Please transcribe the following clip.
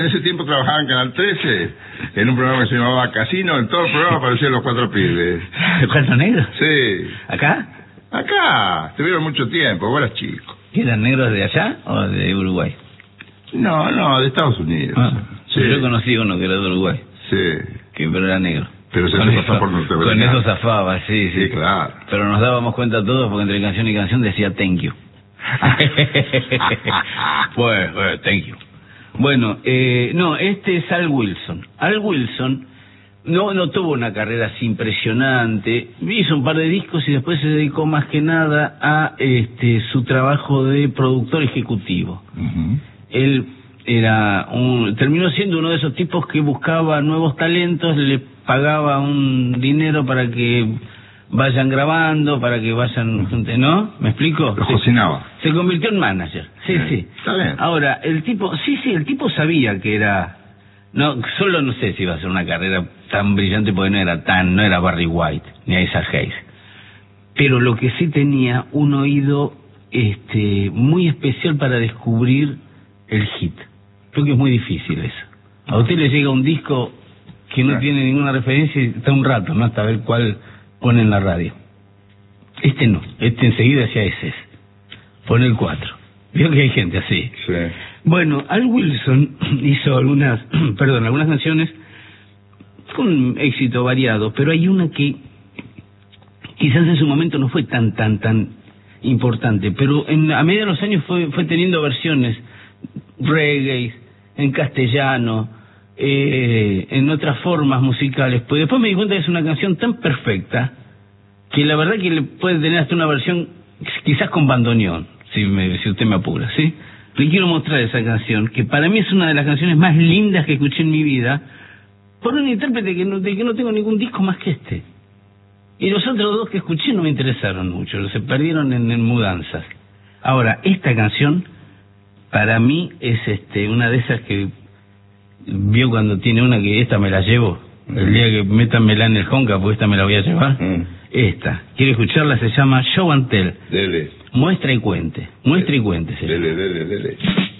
En ese tiempo trabajaba en Canal 13, en un programa que se llamaba Casino. En todo el programa aparecían los 4 pibes. ¿Los 4 negros? Sí. ¿Acá? Acá, estuvieron mucho tiempo, vos eras chico. ¿Eran negros de allá o de Uruguay? No, de Estados Unidos. Sí. Yo conocí uno que era de Uruguay. Sí. Pero era negro. Pero se hace pasar por norteamericano. Con eso zafaba, sí. Sí, claro. Pero nos dábamos cuenta todos porque entre canción y canción decía thank you. Pues, thank you. Bueno, no, este es Al Wilson. Al Wilson no tuvo una carrera así impresionante, hizo un par de discos y después se dedicó más que nada a su trabajo de productor ejecutivo. Él terminó siendo uno de esos tipos que buscaba nuevos talentos, le pagaba un dinero para que vayan grabando, para que vayan, ¿no? ¿Me explico? Lo cocinaba. Se convirtió en manager. Sí. Está bien. Ahora, el tipo sabía que era, solo no sé si iba a ser una carrera tan brillante porque no era Barry White ni Isaac Hayes. Pero lo que sí tenía un oído muy especial para descubrir el hit. Creo que es muy difícil eso. A usted le llega un disco que no tiene ninguna referencia y está un rato, ¿no? Hasta ver cuál pone en la radio. No, enseguida decía ese. Pone el 4. Veo que hay gente así. Sí. Bueno, Al Wilson hizo algunas canciones con éxito variado, pero hay una que quizás en su momento no fue tan importante, pero a medida de los años fue teniendo versiones reggae, en castellano, en otras formas musicales. Pues después me di cuenta que es una canción tan perfecta que la verdad que le puede tener hasta una versión quizás con bandoneón, si usted me apura, ¿sí? Le quiero mostrar esa canción, que para mí es una de las canciones más lindas que escuché en mi vida, por un intérprete de que no tengo ningún disco más que este. Y los otros dos que escuché no me interesaron mucho, se perdieron en mudanzas. Ahora, esta canción, para mí, es una de esas que vio cuando tiene una que esta me la llevo, el día que métanmela en el Honka, porque esta me la voy a llevar. Esta, quiero escucharla, se llama Show and Tell. Dele. Muestra y cuente. Muestra y cuente. Dele.